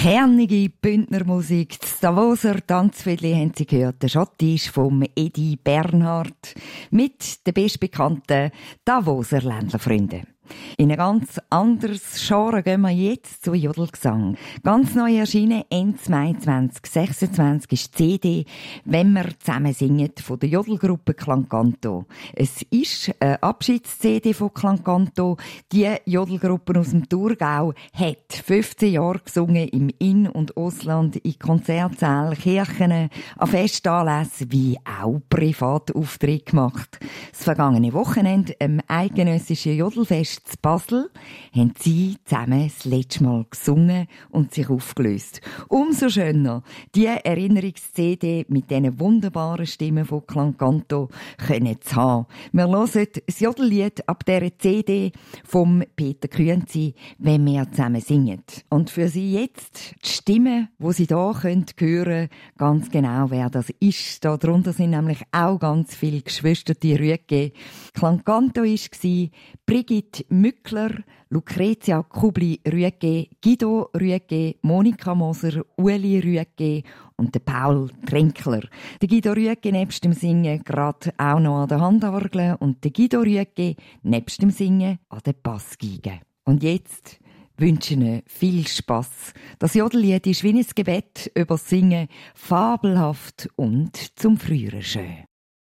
Kernige Bündnermusik, das Davoser Tanzfädli haben Sie gehört, der Schottisch vom Edi Bernhard mit den bestbekannten Davoser Ländlerfreunden. In ein ganz anderes Genre gehen wir jetzt zu Jodelgesang. Ganz neu erschienen, Ende Mai 2026, ist die CD «Wenn wir zusammen singen» von der Jodelgruppe Klankanto. Es ist eine Abschieds-CD von Klankanto. Die Jodelgruppe aus dem Thurgau hat 15 Jahre gesungen im In- und Ausland, in Konzertsälen, Kirchen, an Festanlässen wie auch Privatauftritte gemacht. Das vergangene Wochenende, am eidgenössischen Jodelfest in Basel, haben sie zusammen das letzte Mal gesungen und sich aufgelöst. Umso schöner, die Erinnerungs-CD mit diesen wunderbaren Stimmen von Klankanto können zu haben. Wir hören das Jodellied ab dieser CD vom Peter Künzi, «Wenn wir zusammen singen». Und für Sie jetzt die Stimme, die Sie hier hören können, ganz genau, wer das ist. Darunter sind nämlich auch ganz viele geschwisterte Rüege. Klankanto war Brigitte Mückler, Lucrezia Kubli-Rüege, Guido Rüege, Monika Moser, Ueli Rüege und der Paul Tränkler. Der Guido Rüege nebst dem Singen gerade auch noch an der Handorgel und der Guido Rüege nebst dem Singen an der Bassgeige. Und jetzt wünsche Ihnen viel Spass. Das Jodellied ist wie ein Gebet über Singen, fabelhaft und zum Früheren schön.